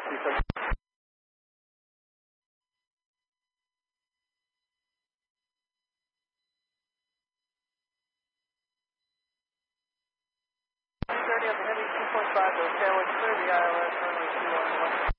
Because on the Heavy 2.5, those tailwinds clear the ILS runway 21.